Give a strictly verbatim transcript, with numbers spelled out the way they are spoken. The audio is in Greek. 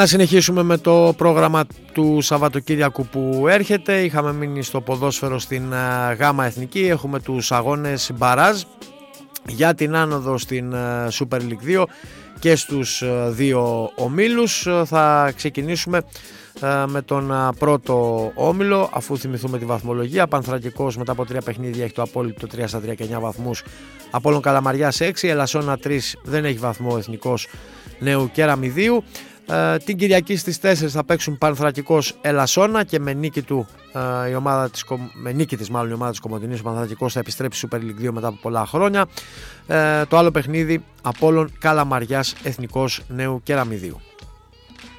Να συνεχίσουμε με το πρόγραμμα του Σαββατοκύριακου που έρχεται. Είχαμε μείνει στο ποδόσφαιρο στην Γάμα Εθνική. Έχουμε τους αγώνες μπαράζ για την άνοδο στην Super League δύο και στους δύο ομίλους. Θα ξεκινήσουμε με τον πρώτο όμιλο, αφού θυμηθούμε τη βαθμολογία. Πανθρακικός μετά από τρία παιχνίδια έχει το απόλυτο τρία στα τρία και εννιά βαθμούς. Απόλλων Καλαμαριάς έξι, Ελασσόνα τρία, δεν έχει βαθμό Εθνικός Νέου Κεραμιδίου. Ε, την Κυριακή στις τέσσερις θα παίξουν Πανθρακικός Ελασσόνα και με νίκη, του, ε, η ομάδα της, με νίκη της μάλλον η ομάδα της Κομοτηνής ο Πανθρακικός θα επιστρέψει Super League δύο μετά από πολλά χρόνια. Ε, το άλλο παιχνίδι Απόλλων Καλαμαριάς Εθνικός Νέου Κεραμιδίου.